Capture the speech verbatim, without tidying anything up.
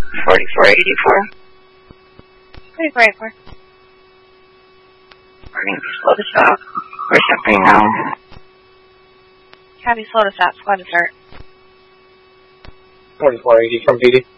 forty-four eighty-four. forty-four eighty-four. We're going to be slow to stop. We're stopping now. Copy, slow to stop. Squad to start. forty-four eighty from B D.